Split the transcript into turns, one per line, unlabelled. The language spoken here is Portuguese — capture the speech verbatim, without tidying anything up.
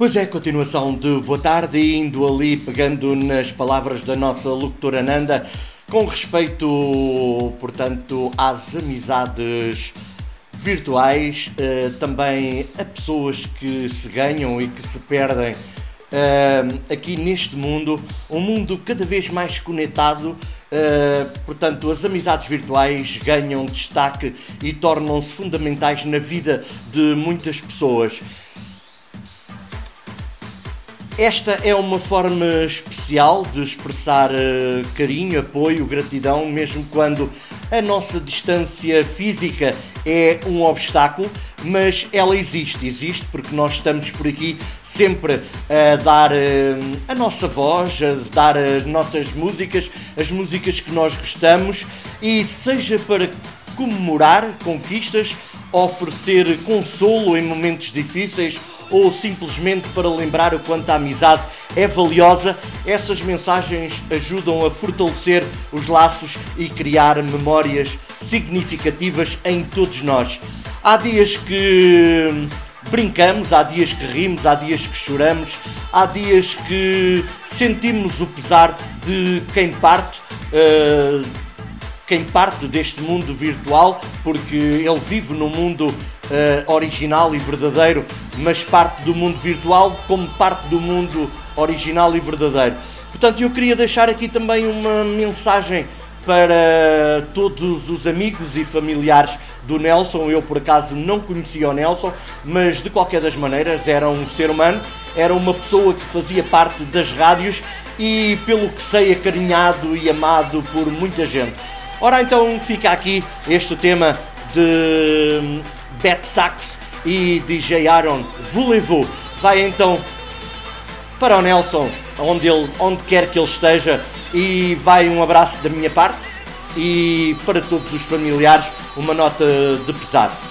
Pois é, continuação de boa tarde, indo ali pegando nas palavras da nossa locutora Nanda, com respeito, portanto, às amizades virtuais, eh, também a pessoas que se ganham e que se perdem eh, aqui neste mundo, um mundo cada vez mais conectado. Uh, portanto, as amizades virtuais ganham destaque e tornam-se fundamentais na vida de muitas pessoas. Esta é uma forma especial de expressar uh, carinho, apoio, gratidão, mesmo quando a nossa distância física é um obstáculo, mas ela existe, existe porque nós estamos por aqui sempre a dar uh, a nossa voz, a dar as nossas músicas, as músicas que nós gostamos, e seja para comemorar conquistas, oferecer consolo em momentos difíceis ou simplesmente para lembrar o quanto a amizade é valiosa, essas mensagens ajudam a fortalecer os laços e criar memórias significativas em todos nós. Há dias que brincamos, há dias que rimos, há dias que choramos, há dias que sentimos o pesar de quem parte, uh, quem parte deste mundo virtual, porque ele vive no mundo uh, original e verdadeiro, mas parte do mundo virtual como parte do mundo original e verdadeiro. Portanto, eu queria deixar aqui também uma mensagem para todos os amigos e familiares do Nelson. Eu por acaso não conhecia o Nelson, mas de qualquer das maneiras era um ser humano, era uma pessoa que fazia parte das rádios e, pelo que sei, acarinhado e amado por muita gente. Ora, então fica aqui este tema de Beth Sax e D J Aaron, Voulez-vous. Vai então para o Nelson, onde, ele, onde quer que ele esteja, e vai um abraço da minha parte, e para todos os familiares uma nota de pesar.